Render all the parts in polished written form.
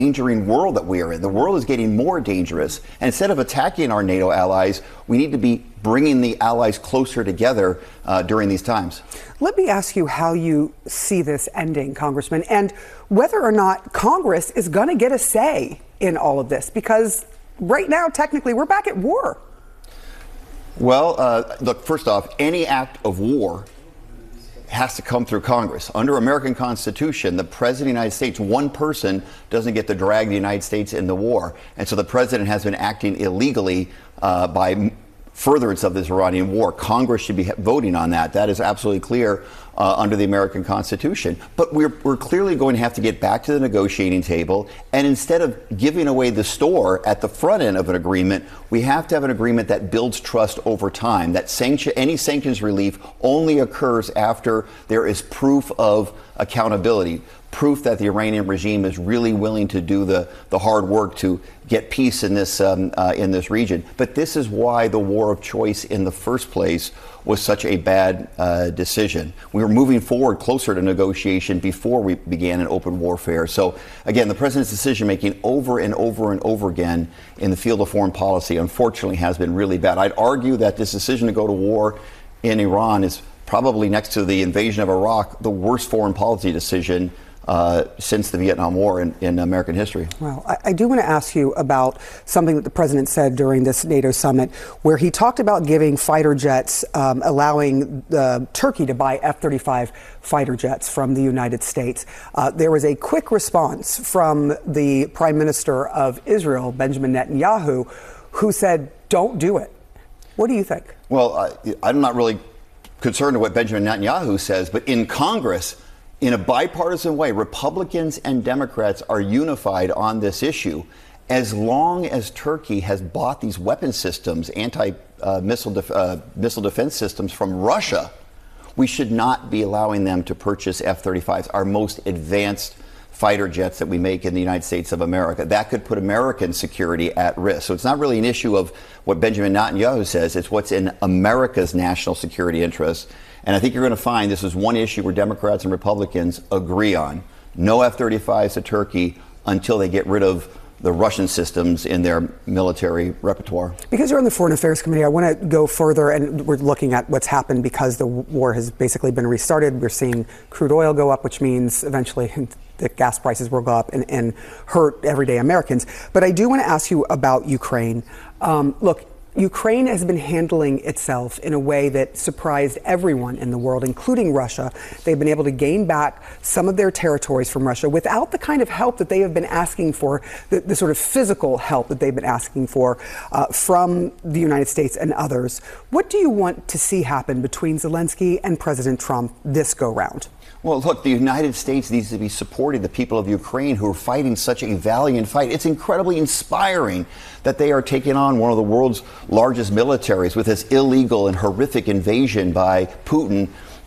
endangering world that we are in. The world is getting more dangerous. And instead of attacking our NATO allies, we need to be bringing the allies closer together during these times. Let me ask you how you see this ending, Congressman, and whether or not Congress is going to get a say in all of this, because right now, technically, we're back at war. Well, look, first off, any act of war has to come through Congress. Under American Constitution, the President of the United States, one person doesn't get to drag the United States into war. And so the President has been acting illegally by furtherance of this Iranian war. Congress should be voting on that. That is absolutely clear under the American Constitution. But we're clearly going to have to get back to the negotiating table. And instead of giving away the store at the front end of an agreement, we have to have an agreement that builds trust over time. That any sanctions relief only occurs after there is proof of accountability, proof that the Iranian regime is really willing to do the hard work to get peace in this region. But this is why the war of choice in the first place was such a bad decision. We were moving forward closer to negotiation before we began an open warfare. So again, the president's decision making over and over and over again in the field of foreign policy, unfortunately, has been really bad. I'd argue that this decision to go to war in Iran is probably, next to the invasion of Iraq, the worst foreign policy decision since the Vietnam War in American history. Well, I do want to ask you about something that the president said during this NATO summit, where he talked about giving fighter jets, allowing Turkey to buy F-35 fighter jets from the United States. There was a quick response from the Prime Minister of Israel, Benjamin Netanyahu, who said, don't do it. What do you think? Well, I'm not really concerned with what Benjamin Netanyahu says, but in Congress, in a bipartisan way, Republicans and Democrats are unified on this issue. As long as Turkey has bought these weapon systems, missile defense systems from Russia, we should not be allowing them to purchase F-35s, our most advanced fighter jets that we make in the United States of America. That could put American security at risk. So it's not really an issue of what Benjamin Netanyahu says, it's what's in America's national security interests. And I think you're going to find this is one issue where Democrats and Republicans agree on. No F-35s to Turkey until they get rid of the Russian systems in their military repertoire. Because you're on the Foreign Affairs Committee, I want to go further, and we're looking at what's happened because the war has basically been restarted. We're seeing crude oil go up, which means eventually the gas prices will go up and hurt everyday Americans. But I do want to ask you about Ukraine. Look, Ukraine has been handling itself in a way that surprised everyone in the world, including Russia. They've been able to gain back some of their territories from Russia without the kind of help that they have been asking for, the sort of physical help that they've been asking for from the United States and others. What do you want to see happen between Zelensky and President Trump this go-round? Well, look, the United States needs to be supporting the people of Ukraine who are fighting such a valiant fight. It's incredibly inspiring that they are taking on one of the world's largest militaries with this illegal and horrific invasion by Putin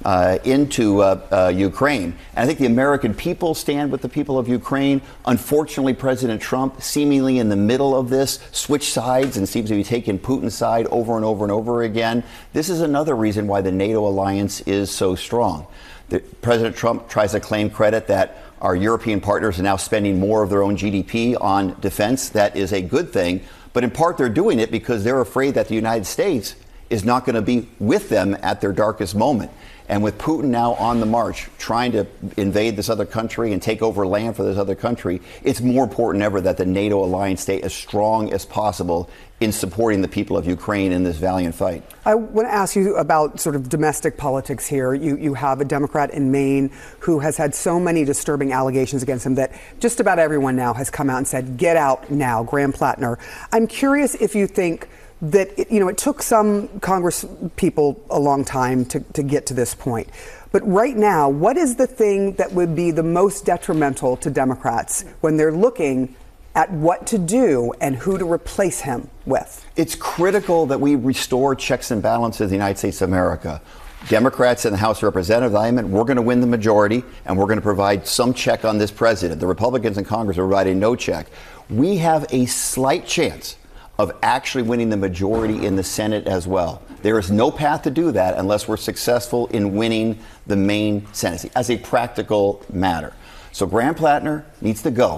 into Ukraine. And I think the American people stand with the people of Ukraine. Unfortunately, President Trump, seemingly in the middle of this, switched sides and seems to be taking Putin's side over and over and over again. This is another reason why the NATO alliance is so strong. President Trump tries to claim credit that our European partners are now spending more of their own GDP on defense. That is a good thing. But in part, they're doing it because they're afraid that the United States is not going to be with them at their darkest moment. And with Putin now on the march, trying to invade this other country and take over land for this other country, it's more important than ever that the NATO alliance stay as strong as possible in supporting the people of Ukraine in this valiant fight. I want to ask you about sort of domestic politics here. You have a Democrat in Maine who has had so many disturbing allegations against him that just about everyone now has come out and said, get out now, Graham Plattner. I'm curious if you think that, it took some Congress people a long time to get to this point. But right now, what is the thing that would be the most detrimental to Democrats when they're looking at what to do and who to replace him with? It's critical that we restore checks and balances in the United States of America. Democrats in the House of Representatives, we're going to win the majority, and we're going to provide some check on this president. The Republicans in Congress are providing no check. We have a slight chance of actually winning the majority in the Senate as well. There is no path to do that unless we're successful in winning the Maine Senate as a practical matter. So Graham Plattner needs to go.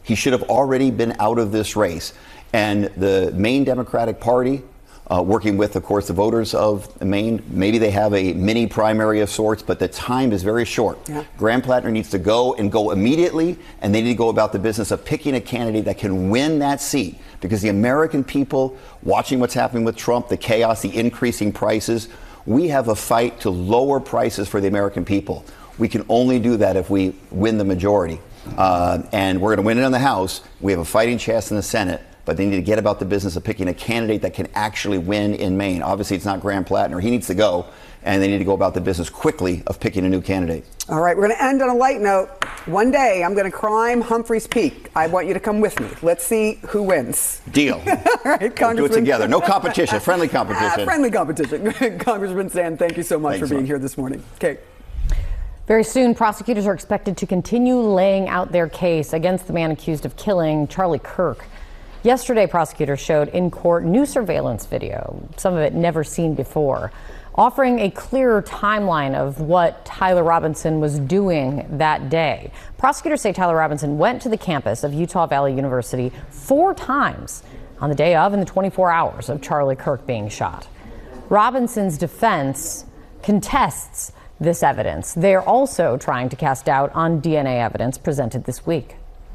He should have already been out of this race. And the Maine Democratic Party, working with, of course, the voters of Maine, maybe they have a mini primary of sorts, but the time is very short. Yeah. Graham Plattner needs to go and go immediately, and they need to go about the business of picking a candidate that can win that seat. Because the American people, watching what's happening with Trump, the chaos, the increasing prices, we have a fight to lower prices for the American people. We can only do that if we win the majority. And we're going to win it in the House. We have a fighting chance in the Senate. But they need to get about the business of picking a candidate that can actually win in Maine. Obviously, it's not Graham Plattner. He needs to go, and they need to go about the business quickly of picking a new candidate. All right, we're going to end on a light note. One day, I'm going to climb Humphreys Peak. I want you to come with me. Let's see who wins. Deal. All right, We'll do it together. No competition. Friendly competition. Friendly competition. Congressman Sand, thank you so much for being here this morning. Okay. Very soon, prosecutors are expected to continue laying out their case against the man accused of killing Charlie Kirk. Yesterday, prosecutors showed in court new surveillance video, some of it never seen before, offering a clearer timeline of what Tyler Robinson was doing that day. Prosecutors say Tyler Robinson went to the campus of Utah Valley University 4 times on the day of and the 24 hours of Charlie Kirk being shot. Robinson's defense contests this evidence. They're also trying to cast doubt on DNA evidence presented this week.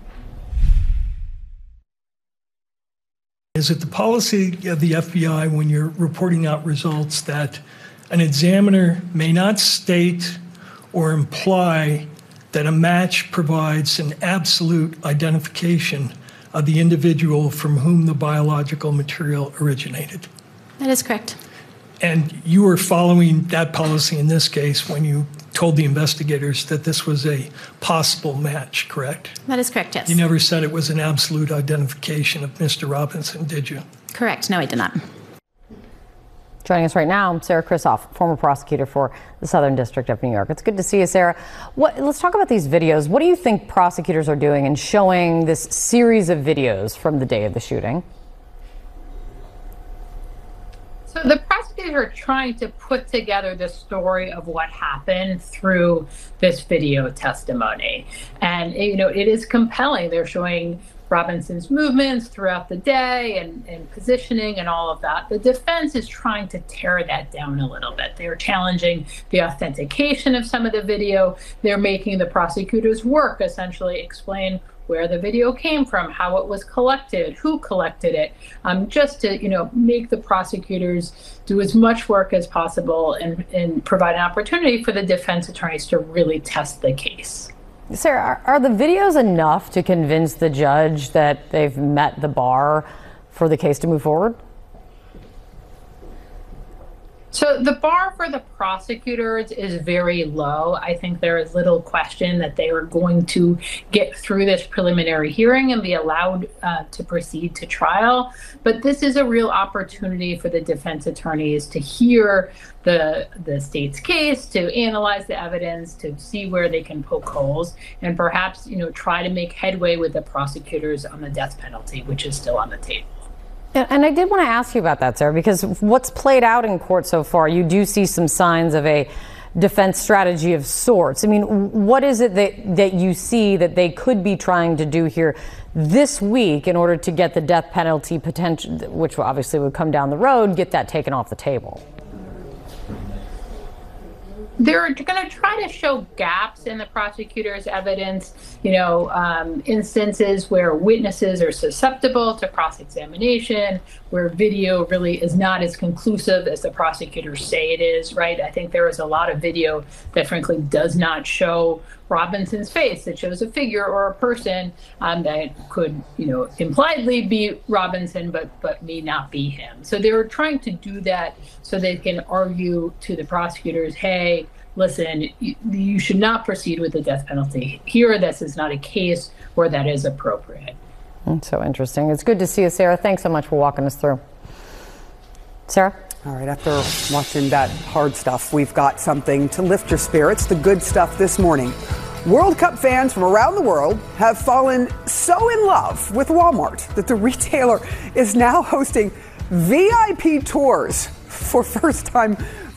Is it the policy of the FBI when you're reporting out results that an examiner may not state or imply that a match provides an absolute identification of the individual from whom the biological material originated? That is correct. And you were following that policy in this case when you told the investigators that this was a possible match, correct? That is correct, yes. You never said it was an absolute identification of Mr. Robinson, did you? Correct. No, I did not. Joining us right now, Sarah Krisoff, former prosecutor for the Southern District of New York. It's good to see you, Sarah. Let's talk about these videos. What do you think prosecutors are doing in showing this series of videos from the day of the shooting? So the prosecutors are trying to put together the story of what happened through this video testimony. And, you know, it is compelling. They're showing Robinson's movements throughout the day and positioning and all of that. The defense is trying to tear that down a little bit. They're challenging the authentication of some of the video. They're making the prosecutors' work essentially explain where the video came from, how it was collected, who collected it, just to, you know, make the prosecutors do as much work as possible and provide an opportunity for the defense attorneys to really test the case. Sarah, are the videos enough to convince the judge that they've met the bar for the case to move forward? So the bar for the prosecutors is very low. I think there is little question that they are going to get through this preliminary hearing and be allowed to proceed to trial. But this is a real opportunity for the defense attorneys to hear the state's case, to analyze the evidence, to see where they can poke holes, and perhaps, you know, try to make headway with the prosecutors on the death penalty, which is still on the table. And I did want to ask you about that, Sarah, because what's played out in court so far, you do see some signs of a defense strategy of sorts. I mean, what is it that you see that they could be trying to do here this week in order to get the death penalty potential, which obviously would come down the road, get that taken off the table? They're going to try to show gaps in the prosecutor's evidence, you know, instances where witnesses are susceptible to cross-examination, where video really is not as conclusive as the prosecutors say it is, right? I think there is a lot of video that frankly does not show Robinson's face. It shows a figure or a person that could, you know, impliedly be Robinson, but may not be him. So they were trying to do that so they can argue to the prosecutors, hey, listen, you should not proceed with the death penalty here. This is not a case where that is appropriate. That's so interesting. It's good to see you, Sarah. Thanks so much for walking us through. Sarah? All right, after watching that hard stuff, we've got something to lift your spirits, the good stuff this morning. World Cup fans from around the world have fallen so in love with Walmart that the retailer is now hosting VIP tours for first-time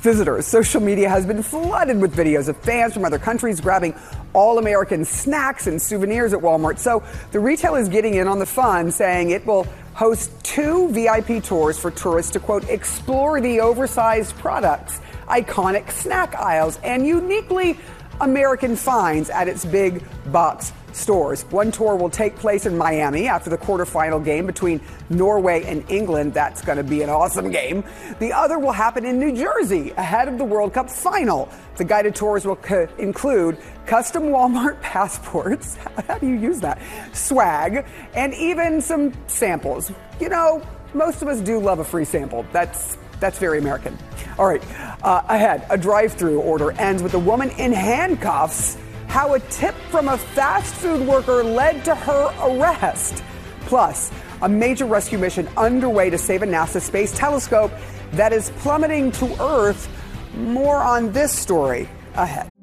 visitors. Social media has been flooded with videos of fans from other countries grabbing all-American snacks and souvenirs at Walmart. So the retailer is getting in on the fun, saying it will host 2 VIP tours for tourists to, quote, explore the oversized products, iconic snack aisles, and uniquely American finds at its big box stores. One tour will take place in Miami after the quarterfinal game between Norway and England. That's going to be an awesome game. The other will happen in New Jersey ahead of the World Cup final. The guided tours will include custom Walmart passports. How do you use that? Swag, and even some samples. You know, most of us do love a free sample. That's very American. All right, ahead, a drive-through order ends with a woman in handcuffs. How a tip from a fast food worker led to her arrest. Plus, a major rescue mission underway to save a NASA space telescope that is plummeting to Earth. More on this story ahead.